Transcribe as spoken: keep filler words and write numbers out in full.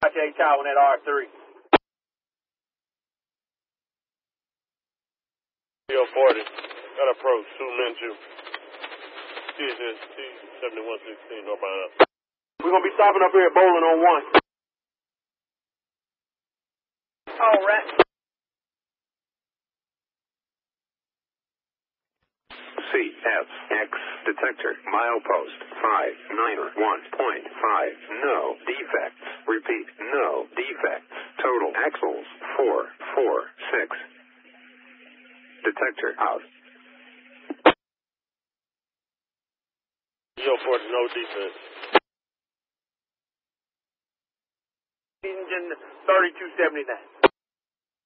J Tower on that R three. Yo forty, got approach, two men two. T S T seventy-one sixteen, northbound up. We're going to be stopping up here at Bowling on one. All right. C F X detector milepost five nine one point five. No defects. Repeat, no defects. Total axles four four six. Detector out. Yo forty, no defense. Engine thirty-two seventy-nine.